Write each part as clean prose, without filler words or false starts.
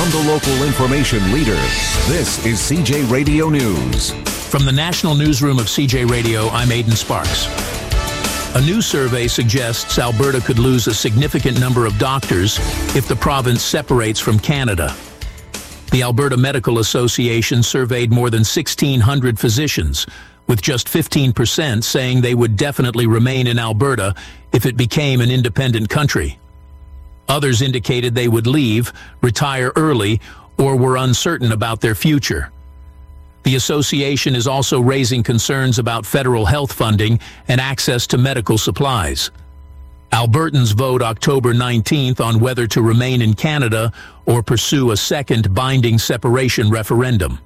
From the local information leader, this is CJ Radio News. From the National Newsroom of CJ Radio, I'm Aidan Sparks. A new survey suggests Alberta could lose a significant number of doctors if the province separates from Canada. The Alberta Medical Association surveyed more than 1,600 physicians, with just 15% saying they would definitely remain in Alberta if it became an independent country. Others indicated they would leave, retire early, or were uncertain about their future. The association is also raising concerns about federal health funding and access to medical supplies. Albertans vote October 19th on whether to remain in Canada or pursue a second binding separation referendum.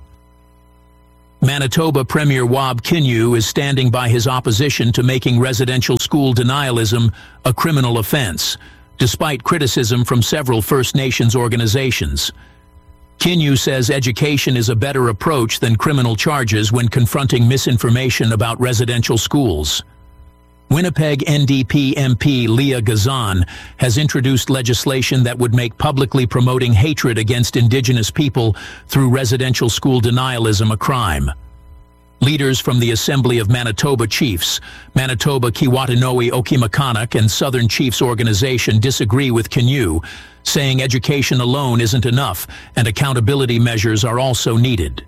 Manitoba Premier Wab Kinew is standing by his opposition to making residential school denialism a criminal offense, despite criticism from several First Nations organizations. Kinew says education is a better approach than criminal charges when confronting misinformation about residential schools. Winnipeg NDP MP Leah Gazan has introduced legislation that would make publicly promoting hatred against Indigenous people through residential school denialism a crime. Leaders from the Assembly of Manitoba Chiefs, Manitoba Kiwatinowi Okimakanak and Southern Chiefs Organization disagree with Kinew, saying education alone isn't enough and accountability measures are also needed.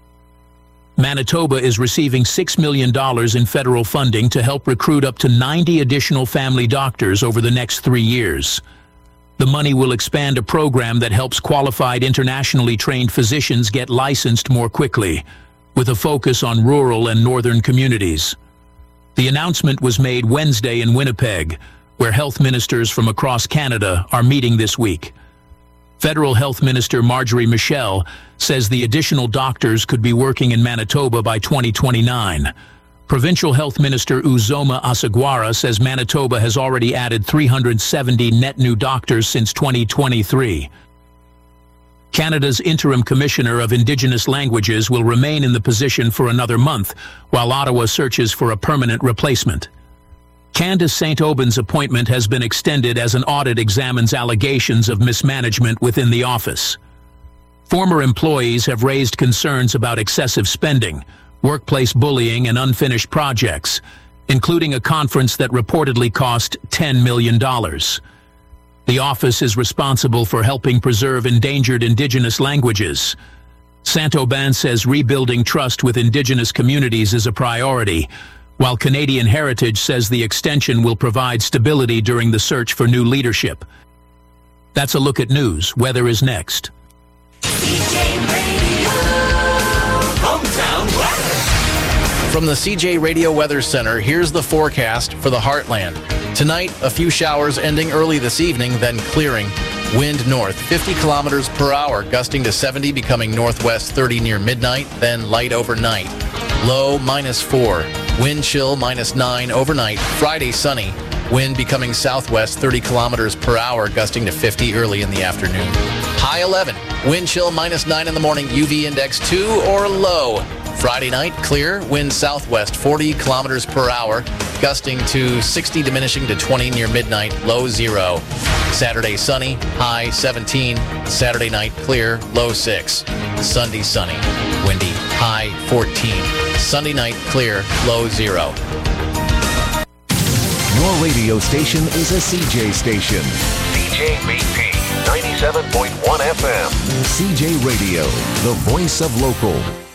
Manitoba is receiving $6 million in federal funding to help recruit up to 90 additional family doctors over the next 3 years. The money will expand a program that helps qualified internationally trained physicians get licensed more quickly, with a focus on rural and northern communities. The announcement was made Wednesday in Winnipeg, where health ministers from across Canada are meeting this week. Federal Health Minister Marjorie Michel says the additional doctors could be working in Manitoba by 2029. Provincial Health Minister Uzoma Asagwara says Manitoba has already added 370 net new doctors since 2023. Canada's Interim Commissioner of Indigenous Languages will remain in the position for another month, while Ottawa searches for a permanent replacement. Candace St. Aubyn's appointment has been extended as an audit examines allegations of mismanagement within the office. Former employees have raised concerns about excessive spending, workplace bullying, and unfinished projects, including a conference that reportedly cost $10 million. The office is responsible for helping preserve endangered Indigenous languages. St. Aubyn says rebuilding trust with Indigenous communities is a priority, while Canadian Heritage says the extension will provide stability during the search for new leadership. That's a look at news. Weather is next. CJ Radio, hometown weather. From the CJ Radio Weather Center, here's the forecast for the Heartland. Tonight, a few showers ending early this evening, then clearing. Wind north, 50 kilometers per hour, gusting to 70, becoming northwest 30 near midnight, then light overnight. Low -4. Wind chill -9 overnight. Friday sunny. Wind becoming southwest 30 kilometers per hour, gusting to 50 early in the afternoon. High 11. Wind chill -9 in the morning. UV index 2 or low. Friday night clear. Wind southwest 40 kilometers per hour, gusting to 60, diminishing to 20 near midnight. Low 0. Saturday sunny. High 17. Saturday night clear. Low 6. Sunday sunny. Windy. High 14. Sunday night clear. Low 0. Your radio station is a CJ station. CJBP 97.1 FM. CJ Radio, the voice of local.